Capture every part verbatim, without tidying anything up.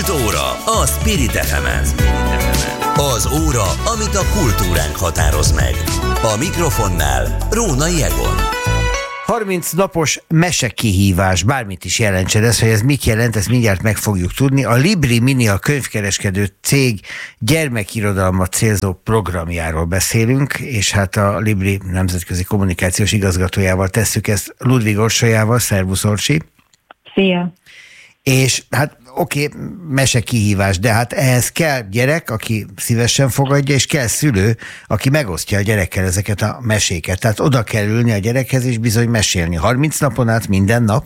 Kultúra a Spirit ef emen. Az óra, amit a kultúránk határoz meg. A mikrofonnál Rónai Egon. harminc napos mesekihívás, bármit is jelentsen ez, hogy ez mit jelent, ezt mindjárt meg fogjuk tudni. A Libri Mini, a könyvkereskedő cég gyermekirodalmat célzó programjáról beszélünk, és hát a Libri nemzetközi kommunikációs igazgatójával tesszük ezt, Ludvig Orsolyával. Szervusz, Orsi! Szia! És hát oké, okay, mesekihívás, de hát ehhez kell gyerek, aki szívesen fogadja, és kell szülő, aki megosztja a gyerekkel ezeket a meséket. Tehát oda kell ülni a gyerekhez, és bizony mesélni. harminc napon át minden nap?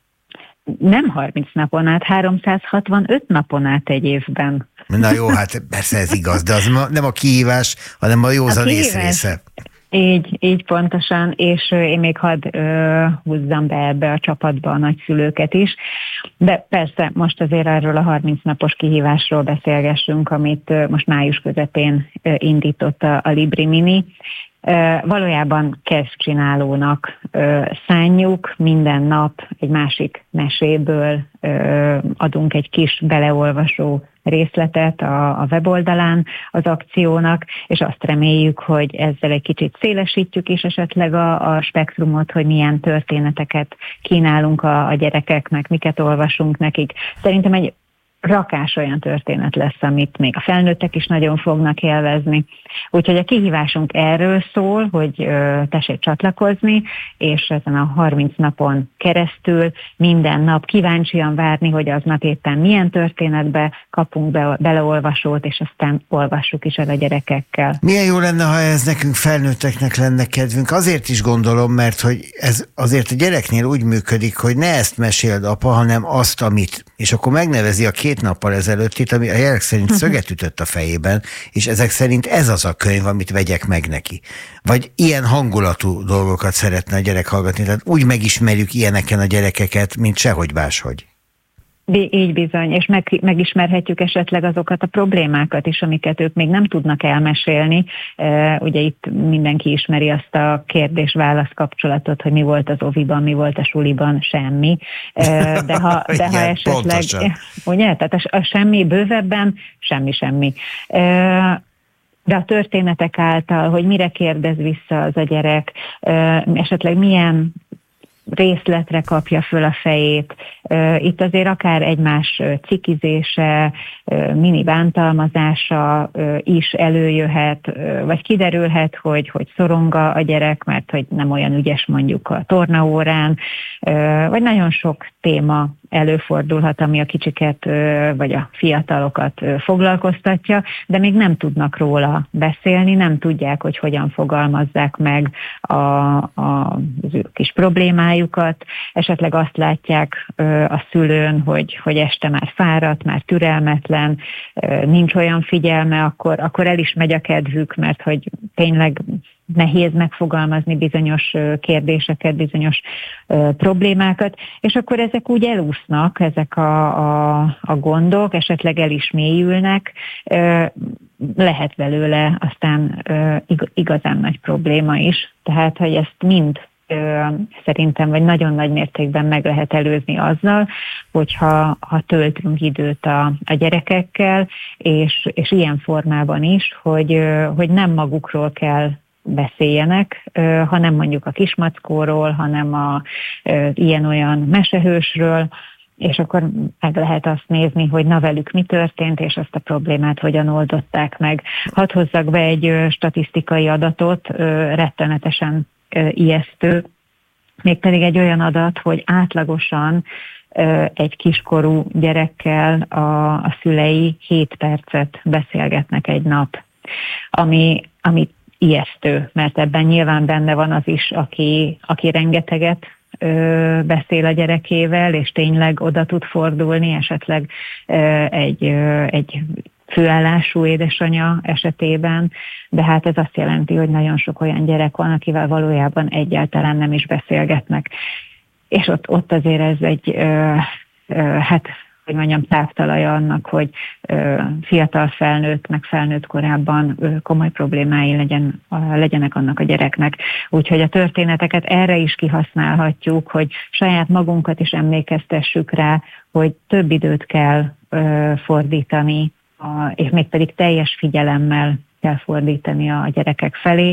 Nem harminc napon át, háromszázhatvanöt napon át egy évben. Na jó, hát persze ez igaz, de az nem a kihívás, hanem a józan ész része. Így, így pontosan, és én még hadd ö, húzzam be ebbe a csapatba a nagyszülőket is, de persze most azért erről a harminc napos kihívásról beszélgessünk, amit ö, most május közepén ö, indított a, a Libri Mini. Ö, valójában kezdcsinálónak ö, szánjuk, minden nap egy másik meséből ö, adunk egy kis beleolvasó részletet a, a weboldalán az akciónak, és azt reméljük, hogy ezzel egy kicsit szélesítjük is esetleg a, a spektrumot, hogy milyen történeteket kínálunk a, a gyerekeknek, miket olvasunk nekik. Szerintem egy rakás olyan történet lesz, amit még a felnőttek is nagyon fognak élvezni. Úgyhogy a kihívásunk erről szól, hogy ö, tessék csatlakozni, és ezen a harminc napon keresztül minden nap kíváncsian várni, hogy aznap éppen milyen történetbe kapunk be, beleolvasót, és aztán olvassuk is el a gyerekekkel. Milyen jó lenne, ha ez nekünk felnőtteknek lenne kedvünk. Azért is gondolom, mert hogy ez azért a gyereknél úgy működik, hogy ne ezt meséld, apa, hanem azt, amit. És akkor megnevezi a két nappal ezelőttit, ami a gyerek szerint szöget ütött a fejében, és ezek szerint ez az a könyv, amit vegyek meg neki. Vagy ilyen hangulatú dolgokat szeretne a gyerek hallgatni. Tehát úgy megismerjük ilyeneken a gyerekeket, mint sehogy máshogy. Így bizony, és meg, megismerhetjük esetleg azokat a problémákat is, amiket ők még nem tudnak elmesélni. E, ugye itt mindenki ismeri azt a kérdés-válasz kapcsolatot, hogy mi volt az oviban, mi volt a suliban, semmi. E, de ha, de ha igen, esetleg, pontosan. Ugye, tehát a, a semmi bővebben, semmi-semmi. E, de a történetek által, hogy mire kérdez vissza az a gyerek, e, esetleg milyen részletre kapja föl a fejét. Itt azért akár egymás cikizése, mini bántalmazása is előjöhet, vagy kiderülhet, hogy, hogy szoronga a gyerek, mert hogy nem olyan ügyes mondjuk a tornaórán, vagy nagyon sok téma előfordulhat, ami a kicsiket vagy a fiatalokat foglalkoztatja, de még nem tudnak róla beszélni, nem tudják, hogy hogyan fogalmazzák meg a, a, az ő kis problémájukat. Esetleg azt látják a szülőn, hogy, hogy este már fáradt, már türelmetlen, nincs olyan figyelme, akkor, akkor el is megy a kedvük, mert hogy tényleg nehéz megfogalmazni bizonyos kérdéseket, bizonyos uh, problémákat, és akkor ezek úgy elúsznak, ezek a, a, a gondok, esetleg el is mélyülnek, uh, lehet belőle aztán uh, igazán nagy probléma is. Tehát, hogy ezt mind uh, szerintem, vagy nagyon nagy mértékben meg lehet előzni azzal, hogyha ha töltünk időt a, a gyerekekkel, és, és ilyen formában is, hogy, uh, hogy nem magukról kell beszéljenek, hanem mondjuk a kismackóról, hanem a ilyen-olyan mesehősről, és akkor meg lehet azt nézni, hogy na velük mi történt, és azt a problémát hogyan oldották meg. Hadd hozzak be egy statisztikai adatot, rettenetesen ijesztő, mégpedig egy olyan adat, hogy átlagosan egy kiskorú gyerekkel a, a szülei hét percet beszélgetnek egy nap, ami, ami ijesztő, mert ebben nyilván benne van az is, aki, aki rengeteget ö, beszél a gyerekével, és tényleg oda tud fordulni, esetleg ö, egy, ö, egy főállású édesanyja esetében, de hát ez azt jelenti, hogy nagyon sok olyan gyerek van, akivel valójában egyáltalán nem is beszélgetnek. És ott, ott azért ez egy, ö, ö, hát hogy mondjam, táptalaja annak, hogy ö, fiatal felnőtt, meg felnőtt korában ö, komoly problémái legyen, a, legyenek annak a gyereknek. Úgyhogy a történeteket erre is kihasználhatjuk, hogy saját magunkat is emlékeztessük rá, hogy több időt kell fordítani, a, és mégpedig teljes figyelemmel kell fordítani a gyerekek felé.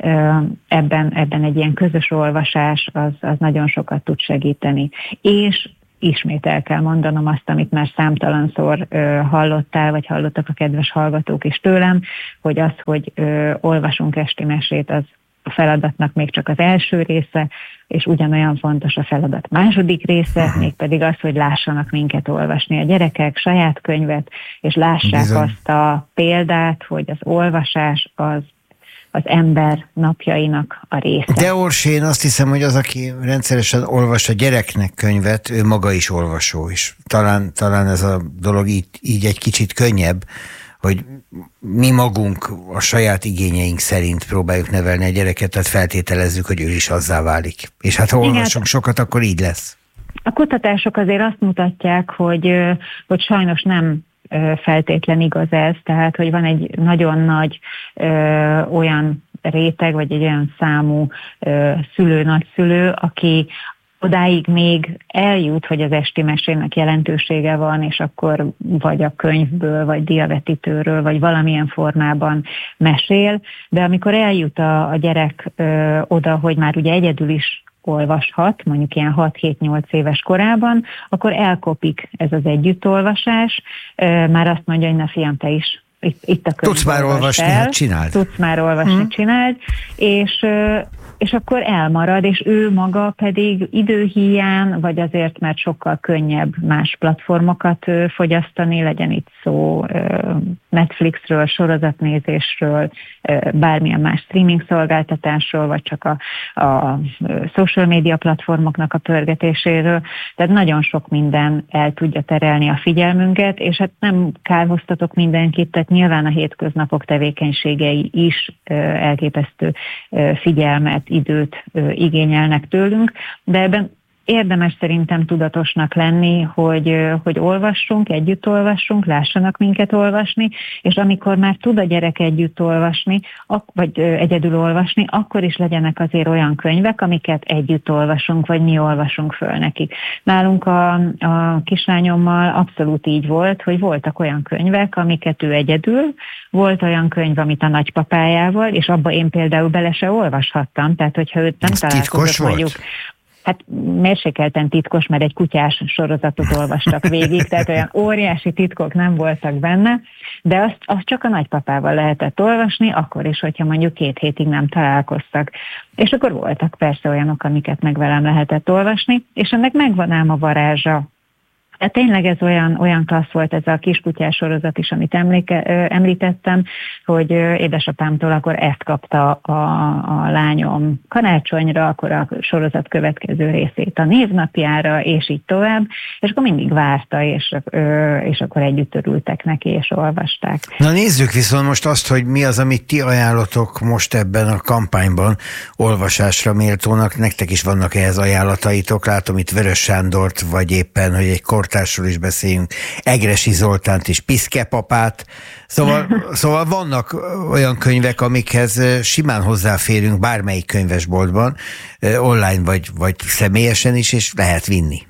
Ebben, ebben egy ilyen közös olvasás az, az nagyon sokat tud segíteni. És ismét el kell mondanom azt, amit már számtalanszor ö, hallottál, vagy hallottak a kedves hallgatók is tőlem, hogy az, hogy ö, olvasunk esti mesét, az a feladatnak még csak az első része, és ugyanolyan fontos a feladat második része, mégpedig az, hogy lássanak minket olvasni a gyerekek, saját könyvet, és lássák Bizony. azt a példát, hogy az olvasás az az ember napjainak a része. De Orsi, én azt hiszem, hogy az, aki rendszeresen olvas a gyereknek könyvet, ő maga is olvasó is. Talán, talán ez a dolog így, így egy kicsit könnyebb, hogy mi magunk a saját igényeink szerint próbáljuk nevelni a gyereket, tehát feltételezzük, hogy ő is azzá válik. És hát ha olvasunk sokat, akkor így lesz. A kutatások azért azt mutatják, hogy, hogy sajnos nem feltétlen igaz ez, tehát hogy van egy nagyon nagy ö, olyan réteg, vagy egy olyan számú ö, szülő, nagyszülő, aki odáig még eljut, hogy az esti mesének jelentősége van, és akkor vagy a könyvből, vagy diavetítőről, vagy valamilyen formában mesél, de amikor eljut a, a gyerek ö, oda, hogy már ugye egyedül is olvashat, mondjuk ilyen hat-hét-nyolc éves korában, akkor elkopik ez az együttolvasás, már azt mondja, hogy na fiam, te is itt, itt a könyv. Tudsz már olvasni, el, hát csináld. Tudsz már olvasni, hmm. csináld, és, és akkor elmarad, és ő maga pedig időhíján, vagy azért, mert sokkal könnyebb más platformokat fogyasztani, legyen itt szó Netflixről, sorozatnézésről, bármilyen más streaming szolgáltatásról, vagy csak a, a social media platformoknak a pörgetéséről. Tehát nagyon sok minden el tudja terelni a figyelmünket, és hát nem kárhoztatok mindenkit, tehát nyilván a hétköznapok tevékenységei is elképesztő figyelmet, időt igényelnek tőlünk, de ebben érdemes szerintem tudatosnak lenni, hogy, hogy olvassunk, együtt olvassunk, lássanak minket olvasni, és amikor már tud a gyerek együtt olvasni, vagy egyedül olvasni, akkor is legyenek azért olyan könyvek, amiket együtt olvasunk, vagy mi olvasunk föl nekik. Nálunk a, a kislányommal abszolút így volt, hogy voltak olyan könyvek, amiket ő egyedül, volt olyan könyv, amit a nagypapájával, és abba én például bele se olvashattam, tehát hogyha őt nem találkozott mondjuk, hát mérsékelten titkos, mert egy kutyás sorozatot olvastak végig, tehát olyan óriási titkok nem voltak benne, de azt, azt csak a nagypapával lehetett olvasni, akkor is, hogyha mondjuk két hétig nem találkoztak. És akkor voltak persze olyanok, amiket meg velem lehetett olvasni, és ennek megvan ám a varázsa. De tényleg ez olyan, olyan klassz volt ez a kiskutyás sorozat is, amit emléke, említettem, hogy édesapámtól akkor ezt kapta a, a lányom karácsonyra, akkor a sorozat következő részét a névnapjára, és így tovább, és akkor mindig várta, és, és akkor együtt örültek neki, és olvasták. Na nézzük viszont most azt, hogy mi az, amit ti ajánlotok most ebben a kampányban olvasásra méltónak. Nektek is vannak ehhez ajánlataitok, látom itt Vörös Sándort, vagy éppen, hogy egy kor társról is beszéljünk, Egressy Zoltánt és Piszkepapát. Szóval, szóval vannak olyan könyvek, amikhez simán hozzáférünk bármelyik könyvesboltban, online vagy, vagy személyesen is, és lehet vinni.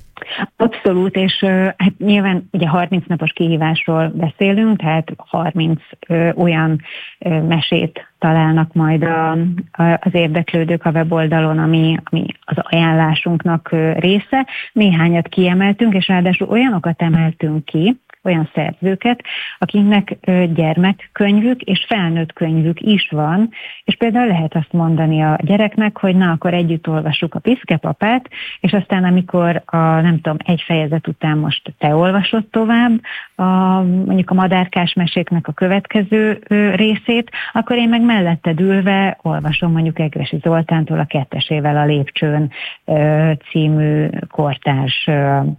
Abszolút, és hát nyilván ugye harminc napos kihívásról beszélünk, tehát harminc ö, olyan ö, mesét találnak majd a, a, az érdeklődők a weboldalon, ami, ami az ajánlásunknak ö, része. Néhányat kiemeltünk, és ráadásul olyanokat emeltünk ki, olyan szerzőket, akiknek gyermekkönyvük és felnőtt könyvük is van, és például lehet azt mondani a gyereknek, hogy na, akkor együtt olvassuk a Piszkepapát, és aztán amikor a, nem tudom, egy fejezet után most te olvasod tovább, a, mondjuk a madárkás meséknek a következő részét, akkor én meg melletted ülve olvasom mondjuk Egressy Zoltántól a Kettesével a lépcsőn című kortárs.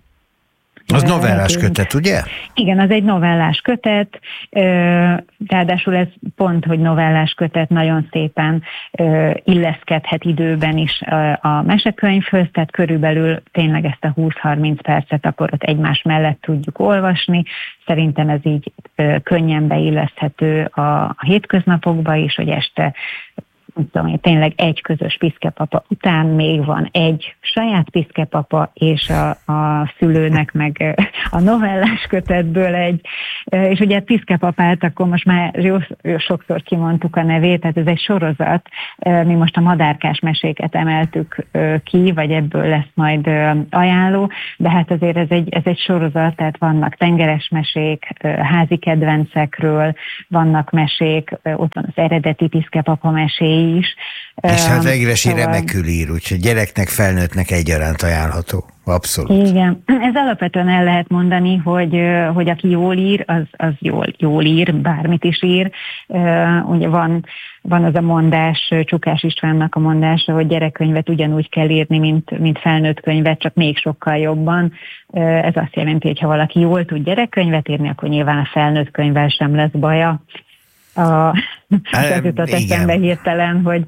Az novellás kötet, ugye? Igen, az egy novellás kötet, ráadásul ez pont, hogy novellás kötet nagyon szépen illeszkedhet időben is a mesekönyvhöz, tehát körülbelül tényleg ezt a húsz-harminc percet akkor ott egymás mellett tudjuk olvasni. Szerintem ez így könnyen beilleszthető a hétköznapokba is, hogy este tudom, tényleg egy közös piszkepapa után még van egy saját piszkepapa, és a, a szülőnek meg a novellás kötetből egy, és ugye piszkepapát akkor most már jó, jó sokszor kimondtuk a nevét, tehát ez egy sorozat, mi most a madárkás meséket emeltük ki, vagy ebből lesz majd ajánló, de hát azért ez egy, ez egy sorozat, tehát vannak tengeres mesék, házi kedvencekről, vannak mesék, ott van az eredeti piszkepapa meséi is. És hát Egressy szóval... remekül ír, úgyhogy gyereknek, felnőttnek egyaránt ajánlható. Abszolút. Igen. Ez alapvetően el lehet mondani, hogy, hogy aki jól ír, az, az jól, jól ír, bármit is ír. Ugye van, van az a mondás, Csukás Istvánnak a mondása, hogy gyerekkönyvet ugyanúgy kell írni, mint, mint felnőtt könyvet, csak még sokkal jobban. Ez azt jelenti, hogy ha valaki jól tud gyerekkönyvet írni, akkor nyilván a felnőtt könyvvel sem lesz baja. A, ez jutott eszembe hirtelen, hogy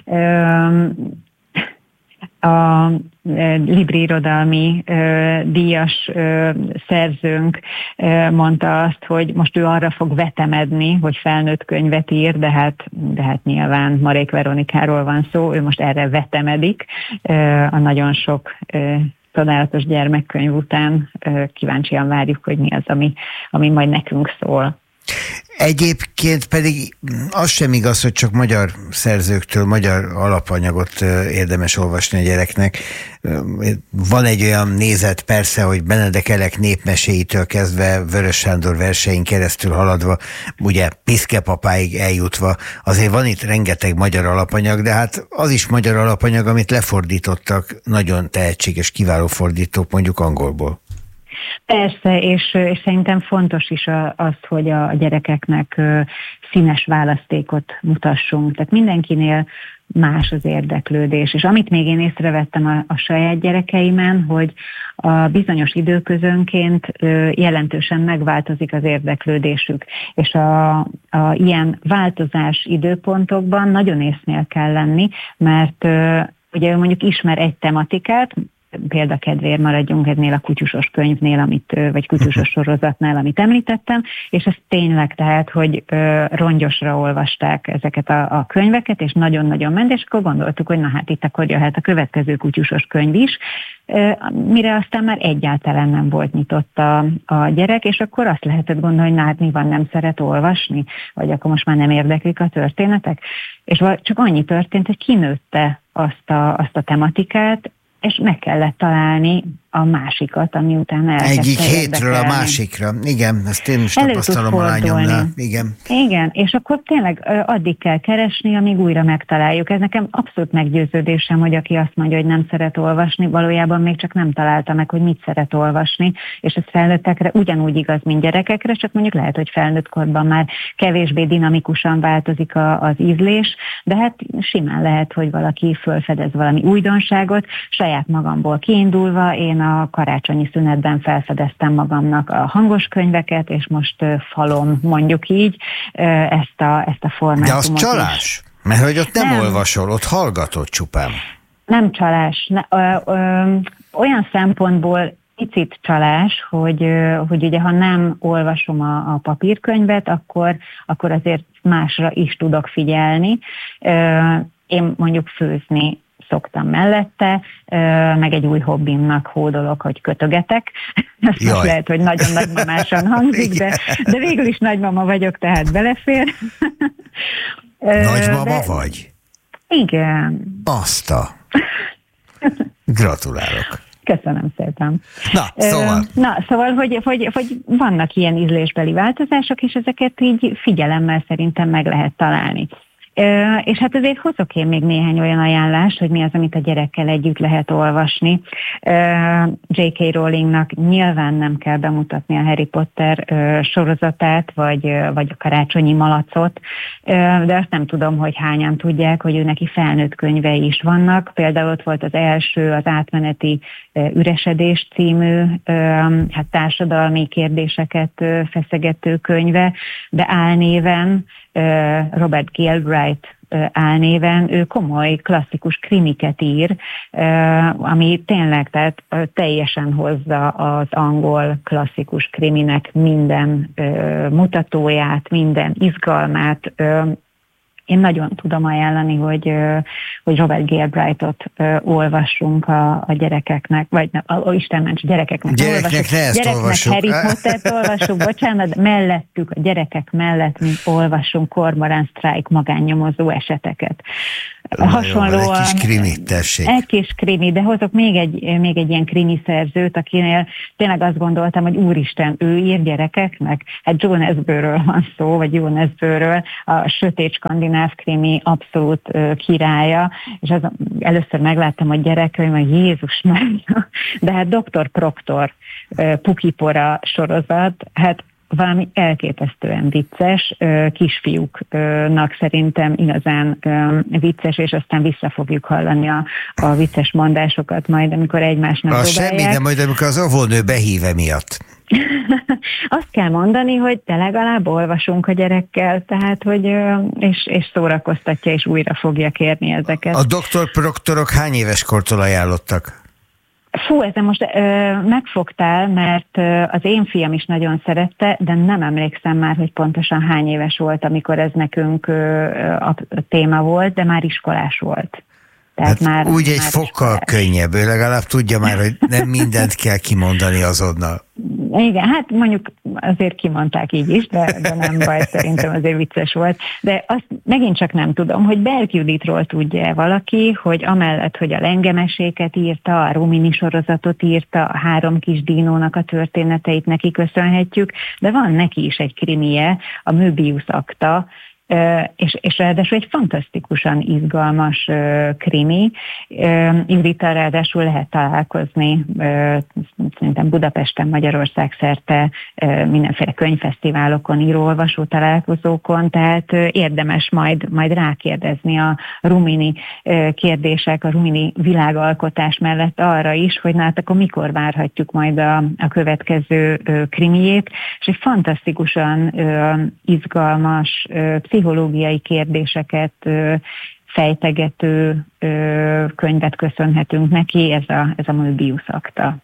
a Libri irodalmi díjas szerzőnk mondta azt, hogy most ő arra fog vetemedni, hogy felnőtt könyvet ír, de hát, de hát nyilván Marék Veronikáról van szó, ő most erre vetemedik a nagyon sok csodálatos gyermekkönyv után. Kíváncsian várjuk, hogy mi az, ami, ami majd nekünk szól. Egyébként pedig az sem igaz, hogy csak magyar szerzőktől, magyar alapanyagot érdemes olvasni a gyereknek. Van egy olyan nézet persze, hogy Benedek Elek népmeséitől kezdve Vörös Sándor versein keresztül haladva, ugye piszkepapáig eljutva, azért van itt rengeteg magyar alapanyag, de hát az is magyar alapanyag, amit lefordítottak nagyon tehetséges, kiváló fordítók, mondjuk angolból. Persze, és, és szerintem fontos is az, hogy a gyerekeknek színes választékot mutassunk. Tehát mindenkinél más az érdeklődés. És amit még én észrevettem a, a saját gyerekeimen, hogy a bizonyos időközönként jelentősen megváltozik az érdeklődésük. És a, a ilyen változás időpontokban nagyon észnél kell lenni, mert ugye ő mondjuk ismer egy tematikát, példakedvéért maradjunk ennél a kutyusos könyvnél, amit, vagy kutyusos sorozatnál, amit említettem, és ez tényleg tehát, hogy ö, rongyosra olvasták ezeket a, a könyveket, és nagyon-nagyon ment, és akkor gondoltuk, hogy na hát itt akkor jöhet a következő kutyusos könyv is, ö, mire aztán már egyáltalán nem volt nyitott a, a gyerek, és akkor azt lehetett gondolni, hogy na hát mi van, nem szeret olvasni, vagy akkor most már nem érdeklik a történetek, és csak annyi történt, hogy kinőtte azt a, azt a tematikát, és meg kellett találni a másikat, ami utána elkezdte Egyik hétről érdekelni. a másikra. Igen, ezt én is Elő tapasztalom a lányomnál. Igen. Igen, és akkor tényleg addig kell keresni, amíg újra megtaláljuk. Ez nekem abszolút meggyőződésem, hogy aki azt mondja, hogy nem szeret olvasni, valójában még csak nem találta meg, hogy mit szeret olvasni, és ez felnőttekre ugyanúgy igaz, mint gyerekekre, csak mondjuk lehet, hogy felnőtt korban már kevésbé dinamikusan változik a, az ízlés, de hát simán lehet, hogy valaki fölfedez valami újdonságot, saját magamból kiindulva, én a karácsonyi szünetben felfedeztem magamnak a hangos könyveket, és most falom, mondjuk így, ezt a, ezt a formátumot. De az csalás? Is. Mert hogy ott nem, nem olvasol, ott hallgatod csupán. Nem csalás. Ne, ö, ö, olyan szempontból picit csalás, hogy, hogy ugye ha nem olvasom a, a papírkönyvet, akkor, akkor azért másra is tudok figyelni. Én mondjuk főzni szoktam mellette, meg egy új hobbimnak hódolok, hogy kötögetek. Ezt lehet, hogy nagyon nagymamásan hangzik, de, de végül is nagymama vagyok, tehát belefér. Nagymama de... vagy? Igen. Azt a... Gratulálok. Köszönöm szépen. Na, szóval. Na, szóval, hogy, hogy, hogy vannak ilyen ízlésbeli változások, és ezeket így figyelemmel szerintem meg lehet találni. Ö, és hát azért hozok én még néhány olyan ajánlást, hogy mi az, amit a gyerekkel együtt lehet olvasni. dzsé ká. Rowlingnak nyilván nem kell bemutatni a Harry Potter ö, sorozatát, vagy, ö, vagy a Karácsonyi Malacot, ö, de azt nem tudom, hogy hányan tudják, hogy ő neki felnőtt könyvei is vannak. Például ott volt az első, az Átmeneti ö, üresedés című ö, hát társadalmi kérdéseket ö, feszegető könyve, de álnéven Robert Galbraith álnéven, ő komoly, klasszikus krimiket ír, ami tényleg tehát teljesen hozza az angol klasszikus kriminek minden mutatóját, minden izgalmát, Én nagyon tudom ajánlani, hogy, hogy Robert Galbraithot olvassunk a, a gyerekeknek, vagy a, a Isten ments, gyerekeknek. Gyereknek ne ezt gyereknek olvassuk. Harry Pottert olvassuk, bocsánat, mellettük, a gyerekek mellett mi olvassunk Cormoran Strike magánnyomozó eseteket. Hasonlóan, egy kis krimi, tessék. Egy kis krimi, de hozok még egy, még egy ilyen krimi szerzőt, akinél tényleg azt gondoltam, hogy úristen, ő ír gyerekeknek? Hát John Nesbøről van szó, vagy John Nesbøről, a sötét skandináv krimi abszolút uh, királya, és az, először megláttam a gyerekről, hogy Jézus Mária, de hát doktor Proctor, uh, Pukipora sorozat, hát valami elképesztően vicces, kisfiúknak szerintem igazán vicces, és aztán vissza fogjuk hallani a, a vicces mondásokat majd, amikor egymásnak a dobálják. Semmi, de majd amikor az óvónő behíve miatt. Azt kell mondani, hogy de legalább olvasunk a gyerekkel, tehát, hogy és, és szórakoztatja, és újra fogja kérni ezeket. A doktor Proctorok hány éves kortól ajánlottak? Fú, ezen most ö, megfogtál, mert ö, az én fiam is nagyon szerette, de nem emlékszem már, hogy pontosan hány éves volt, amikor ez nekünk ö, a, a téma volt, de már iskolás volt. Tehát hát már, úgy egy már fokkal könnyebb, ő legalább tudja már, hogy nem mindent kell kimondani azonnal. Igen, hát mondjuk azért kimondták így is, de, de nem baj, szerintem azért vicces volt. De azt megint csak nem tudom, hogy Berg Juditról tudja valaki, hogy amellett, hogy a lengemeséket írta, a Rumini sorozatot írta, a Három kis dinónak a történeteit neki köszönhetjük, de van neki is egy krimije, a Möbius akta, Uh, és, és ráadásul egy fantasztikusan izgalmas uh, krimi. Uh, Judittal ráadásul lehet találkozni, uh, szerintem Budapesten, Magyarország szerte uh, mindenféle könyvfesztiválokon, író-olvasó találkozókon, tehát uh, érdemes majd, majd rákérdezni a Rumini uh, kérdések, a Rumini világalkotás mellett arra is, hogy na hát akkor mikor várhatjuk majd a, a következő uh, krimiét, és egy fantasztikusan uh, izgalmas uh, pszichológiai kérdéseket ö, fejtegető ö, könyvet köszönhetünk neki, ez a, ez a Möbius akta.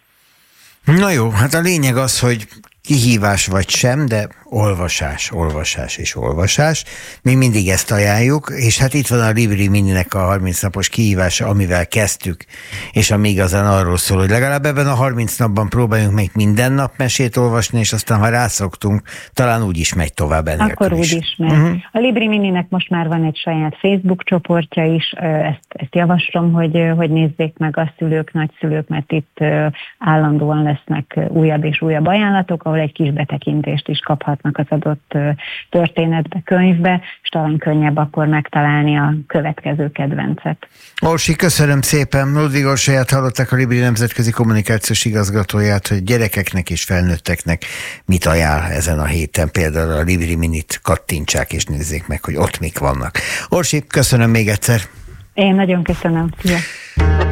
Na jó, hát a lényeg az, hogy kihívás vagy sem, de olvasás, olvasás és olvasás. Mi mindig ezt ajánljuk, és hát itt van a Libri Mininek a harminc napos kihívása, amivel kezdtük, és ami igazán arról szól, hogy legalább ebben a harminc napban próbáljunk még minden nap mesét olvasni, és aztán, ha rászoktunk, talán úgy is megy tovább enélkül Akkor is. úgy is megy. Uh-huh. A Libri Mininek most már van egy saját Facebook csoportja is, ezt, ezt javaslom, hogy, hogy nézzék meg a szülők, nagyszülők, mert itt állandóan lesznek újabb és újabb ajánlatok, ahol egy kis betekintést is kaphatnak az adott történetbe, könyvbe, és talán könnyebb akkor megtalálni a következő kedvencet. Orsi, köszönöm szépen. Ludvig Orsolyát hallották, a Libri nemzetközi kommunikációs igazgatóját, hogy gyerekeknek és felnőtteknek mit ajánl ezen a héten. Például a Libri Minit kattintsák és nézzék meg, hogy ott mik vannak. Orsi, köszönöm még egyszer. Én nagyon köszönöm. Szia.